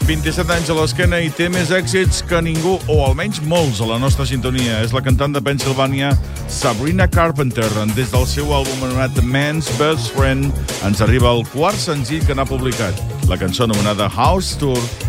27 anys a l'esquena i té més èxits que ningú, o almenys molts, a la nostra sintonia. És la cantant de Pennsylvania, Sabrina Carpenter. Des del seu àlbum anomenat Man's Best Friend ens arriba el quart senzill que n'ha publicat, la cançó anomenada House Tour,